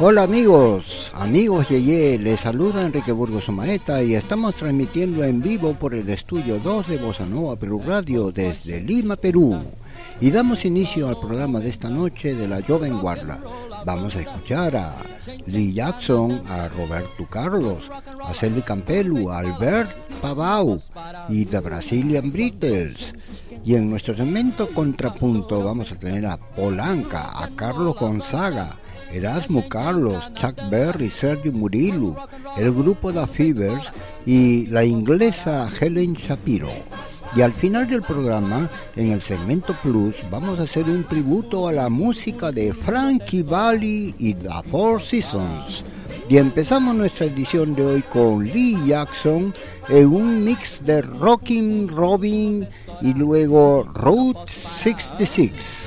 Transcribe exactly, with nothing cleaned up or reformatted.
Hola amigos, amigos Yeye, les saluda Enrique Burgos Omaeta y estamos transmitiendo en vivo por el estudio dos de Bossa Nova Perú Radio desde Lima, Perú. Y damos inicio al programa de esta noche de la Joven Guarda. Vamos a escuchar a Lee Jackson, a Roberto Carlos, a Selvi Campelu, a Albert Pavao y The Brazilian Beatles. Y en nuestro segmento Contrapunto vamos a tener a Polanca, a Carlos Gonzaga, Erasmo Carlos, Chuck Berry, Sergio Murillo, el grupo The Fevers y la inglesa Helen Shapiro. Y al final del programa, en el segmento Plus, vamos a hacer un tributo a la música de Frankie Valli y The Four Seasons. Y empezamos nuestra edición de hoy con Lee Jackson en un mix de Rockin' Robin y luego Route sesenta y seis.